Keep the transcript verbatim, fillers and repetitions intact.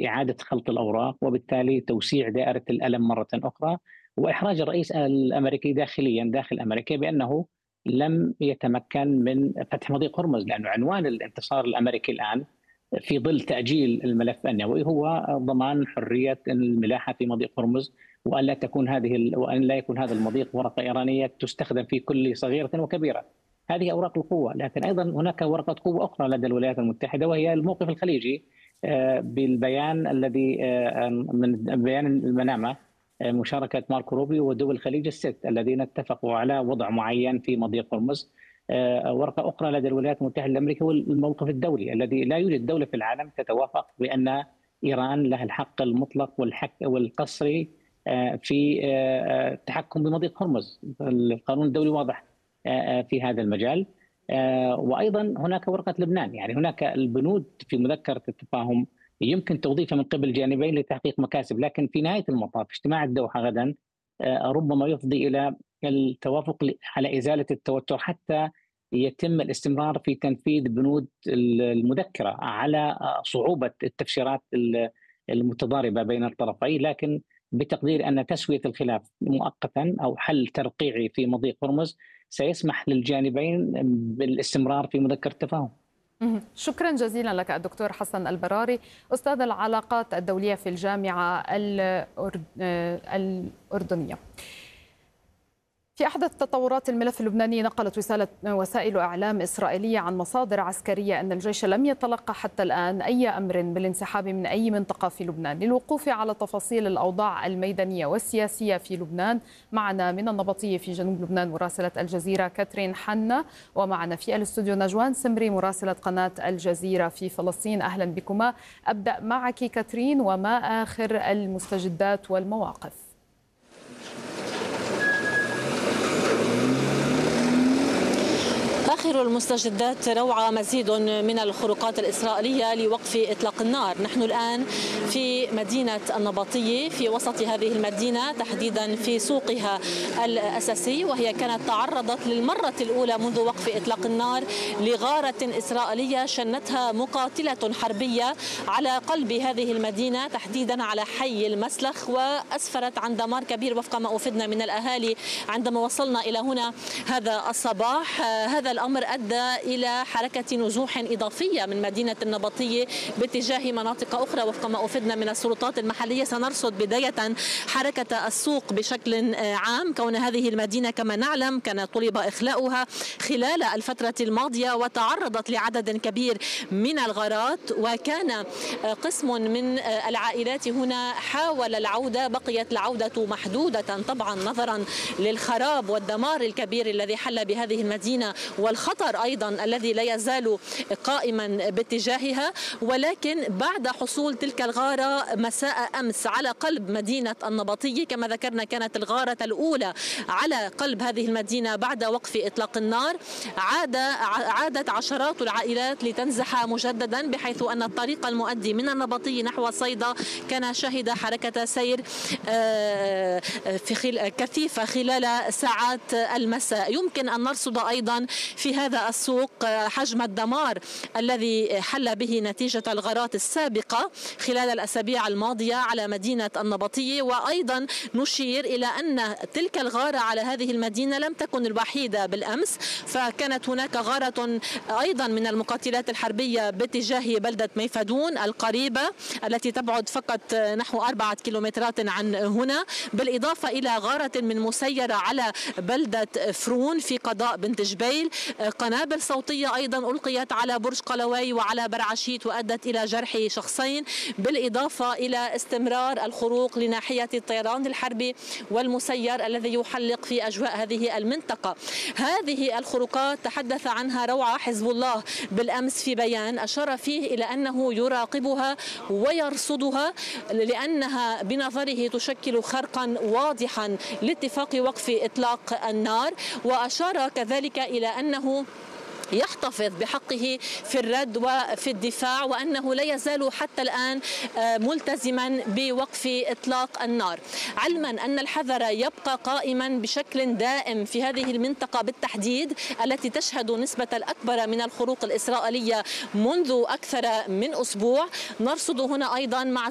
إعادة خلط الأوراق، وبالتالي توسيع دائرة الألم مرة أخرى، وإحراج الرئيس الأمريكي داخليا داخل أمريكا بأنه لم يتمكن من فتح مضيق هرمز، لأنه عنوان الانتصار الأمريكي الآن في ظل تأجيل الملف النووي هو ضمان حرية الملاحة في مضيق هرمز، وأن لا تكون هذه وأن لا يكون هذا المضيق ورقة إيرانية تستخدم في كل صغيرة وكبيرة. هذه أوراق القوة، لكن أيضا هناك ورقة قوة أخرى لدى الولايات المتحدة، وهي الموقف الخليجي بالبيان الذي من بيان المنامة، مشاركة ماركو روبيو ودول الخليج الست الذين اتفقوا على وضع معين في مضيق هرمز. ورقة أخرى لدى الولايات المتحدة الأمريكية والموقف الدولي الذي لا يوجد دولة في العالم تتوافق بأن إيران لها الحق المطلق والحق والقصري في التحكم بمضيق هرمز. القانون الدولي واضح في هذا المجال. وأيضا هناك ورقة لبنان، يعني هناك البنود في مذكرة التفاهم يمكن توظيفها من قبل الجانبين لتحقيق مكاسب، لكن في نهاية المطاف اجتماع الدوحة غدا ربما يفضي إلى التوافق على إزالة التوتر حتى يتم الاستمرار في تنفيذ بنود المذكرة على صعوبة التفسيرات المتضاربة بين الطرفين، لكن بتقدير أن تسوية الخلاف مؤقتا أو حل ترقيعي في مضيق هرمز سيسمح للجانبين بالاستمرار في مذكرة التفاهم. شكرا جزيلا لك الدكتور حسن البراري، أستاذ العلاقات الدولية في الجامعة الأردنية. في أحدث تطورات الملف اللبناني، نقلت رسالة وسائل إعلام إسرائيلية عن مصادر عسكرية أن الجيش لم يتلقى حتى الآن أي أمر بالانسحاب من أي منطقة في لبنان. للوقوف على تفاصيل الأوضاع الميدانية والسياسية في لبنان، معنا من النبطية في جنوب لبنان مراسلة الجزيرة كاترين حنا، ومعنا في الاستوديو نجوان سمري مراسلة قناة الجزيرة في فلسطين. أهلا بكما. أبدأ معك كاترين، وما آخر المستجدات والمواقف؟ آخر المستجدات روعة مزيد من الخروقات الإسرائيلية لوقف إطلاق النار. نحن الآن في مدينة النبطية، في وسط هذه المدينة تحديدا في سوقها الأساسي، وهي كانت تعرضت للمرة الأولى منذ وقف إطلاق النار لغارة إسرائيلية شنتها مقاتلة حربية على قلب هذه المدينة، تحديدا على حي المسلخ، وأسفرت عن دمار كبير وفق ما أفدنا من الأهالي عندما وصلنا إلى هنا هذا الصباح. هذا الأمر أدى إلى حركة نزوح إضافية من مدينة النبطية باتجاه مناطق أخرى وفق ما أفدنا من السلطات المحلية. سنرصد بداية حركة السوق بشكل عام، كون هذه المدينة كما نعلم كان طلب إخلاؤها خلال الفترة الماضية وتعرضت لعدد كبير من الغارات، وكان قسم من العائلات هنا حاول العودة، بقيت العودة محدودة طبعا نظرا للخراب والدمار الكبير الذي حل بهذه المدينة والخطر أيضا الذي لا يزال قائما باتجاهها. ولكن بعد حصول تلك الغارة مساء أمس على قلب مدينة النبطية، كما ذكرنا كانت الغارة الأولى على قلب هذه المدينة بعد وقف إطلاق النار، عاد عادت عشرات العائلات لتنزح مجددا، بحيث أن الطريق المؤدي من النبطية نحو صيدا كان شهد حركة سير في كثيفة خلال ساعات المساء. يمكن أن نرصد أيضا في هذا السوق حجم الدمار الذي حل به نتيجة الغارات السابقة خلال الأسابيع الماضية على مدينة النبطية. وأيضا نشير إلى أن تلك الغارة على هذه المدينة لم تكن الوحيدة بالأمس، فكانت هناك غارة أيضا من المقاتلات الحربية باتجاه بلدة ميفدون القريبة التي تبعد فقط نحو أربعة كيلومترات عن هنا، بالإضافة إلى غارة من مسيرة على بلدة فرون في قضاء بنت جبيل. قنابل صوتية أيضا ألقيت على برج قلوي وعلى برعشيت وأدت إلى جرح شخصين، بالإضافة إلى استمرار الخروق لناحية الطيران الحربي والمسير الذي يحلق في أجواء هذه المنطقة. هذه الخروقات تحدث عنها روعة حزب الله بالأمس في بيان أشار فيه إلى أنه يراقبها ويرصدها، لأنها بنظره تشكل خرقا واضحا لاتفاق وقف إطلاق النار. وأشار كذلك إلى أنه يحتفظ بحقه في الرد وفي الدفاع، وأنه لا يزال حتى الآن ملتزما بوقف إطلاق النار، علما أن الحذر يبقى قائما بشكل دائم في هذه المنطقة بالتحديد التي تشهد نسبة الأكبر من الخروق الإسرائيلية منذ أكثر من أسبوع. نرصد هنا أيضا مع